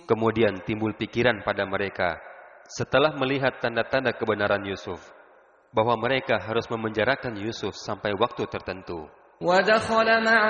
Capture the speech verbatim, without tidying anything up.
Kemudian timbul pikiran pada mereka setelah melihat tanda-tanda kebenaran Yusuf, bahwa mereka harus memenjarakan Yusuf sampai waktu tertentu. ودخل معه